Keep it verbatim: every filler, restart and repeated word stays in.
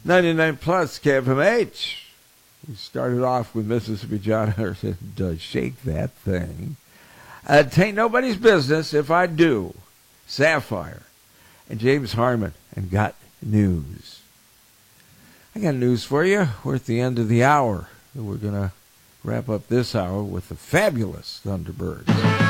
ninety-nine plus K F M H. We started off with Mississippi John Anderson. Does shake that thing. Uh, tain't nobody's business if I do. Sapphire and James Harmon and Got News. I got news for you. We're at the end of the hour. We're going to wrap up this hour with the fabulous Thunderbirds.